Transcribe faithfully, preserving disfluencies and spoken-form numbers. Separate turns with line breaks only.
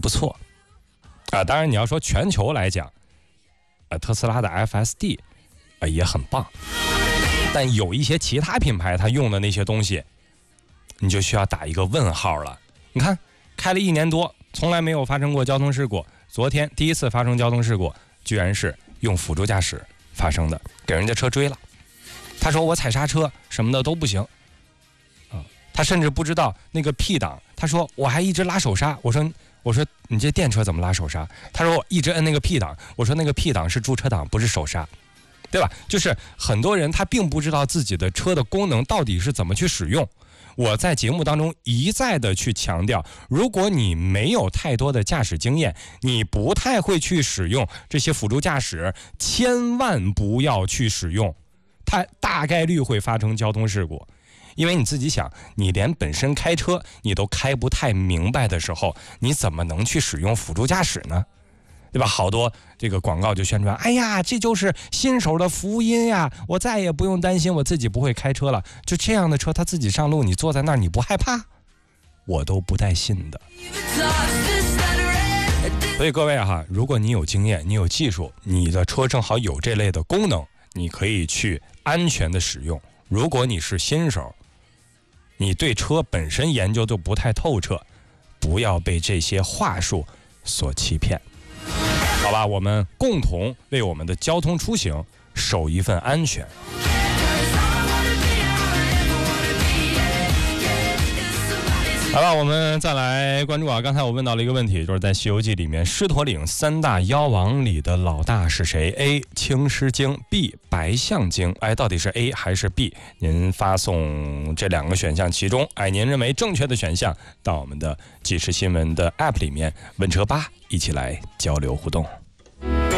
错啊。当然你要说全球来讲，呃，特斯拉的 F S D 啊也很棒，但有一些其他品牌它用的那些东西，你就需要打一个问号了。你看，开了一年多，从来没有发生过交通事故，昨天第一次发生交通事故，居然是用辅助驾驶发生的，给人家车追了。他说我踩刹车什么的都不行，啊，他甚至不知道那个 P 档。他说我还一直拉手刹，我说我说你这电车怎么拉手刹？他说我一直摁那个 P 档，我说那个 P 档是驻车档，不是手刹，对吧？就是很多人他并不知道自己的车的功能到底是怎么去使用。我在节目当中一再的去强调，如果你没有太多的驾驶经验，你不太会去使用这些辅助驾驶，千万不要去使用，它大概率会发生交通事故。因为你自己想，你连本身开车你都开不太明白的时候，你怎么能去使用辅助驾驶呢？对吧？好多这个广告就宣传，哎呀，这就是新手的福音呀！我再也不用担心我自己不会开车了。就这样的车，他自己上路，你坐在那儿，你不害怕？我都不带信的。所以各位哈，如果你有经验，你有技术，你的车正好有这类的功能，你可以去安全的使用。如果你是新手，你对车本身研究都不太透彻，不要被这些话术所欺骗。好吧，我们共同为我们的交通出行守一份安全。好了，我们再来关注啊，刚才我问到了一个问题，就是在《西游记》里面，狮驼岭三大妖王里的老大是谁 ？A. 青狮精 ，B. 白象精。哎，到底是 A 还是 B？ 您发送这两个选项其中，哎，您认为正确的选项到我们的即时新闻的 App 里面，问车吧，一起来交流互动。